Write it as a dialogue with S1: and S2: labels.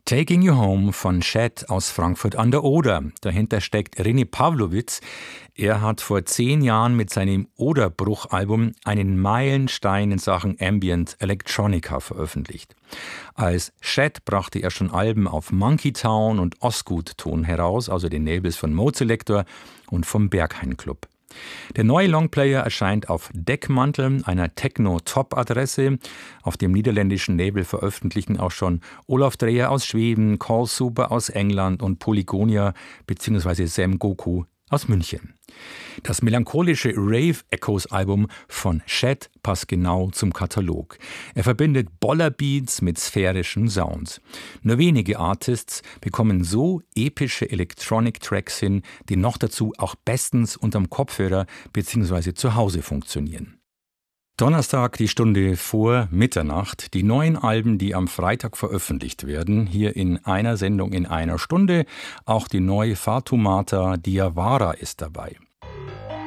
S1: Taking You Home von Chet aus Frankfurt an der Oder. Dahinter steckt René Pawlowitz. Er hat vor 10 Jahren mit seinem Oderbruch-Album einen Meilenstein in Sachen Ambient Electronica veröffentlicht. Als Chet brachte er schon Alben auf Monkey Town und Osgood-Ton heraus, also den Labels von Mode Selector und vom Berghain Club. Der neue Longplayer erscheint auf Deckmantel, einer Techno-Top-Adresse. Auf dem niederländischen Label veröffentlichen auch schon Olaf Dreyer aus Schweden, Call Super aus England und Polygonia bzw. Sam Goku aus München. Das melancholische Rave Echoes Album von Chet passt genau zum Katalog. Er verbindet Bollerbeats mit sphärischen Sounds. Nur wenige Artists bekommen so epische Electronic Tracks hin, die noch dazu auch bestens unterm Kopfhörer bzw. zu Hause funktionieren. Donnerstag, die Stunde vor Mitternacht. Die neuen Alben, die am Freitag veröffentlicht werden, hier in einer Sendung in einer Stunde. Auch die neue Fatoumata Diawara ist dabei.